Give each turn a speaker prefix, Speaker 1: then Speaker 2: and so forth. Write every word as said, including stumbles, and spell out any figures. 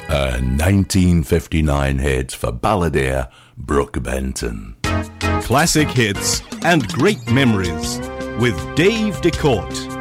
Speaker 1: A nineteen fifty-nine hit for balladeer Brooke Benton.
Speaker 2: Classic hits and great memories with Dave DeCourt.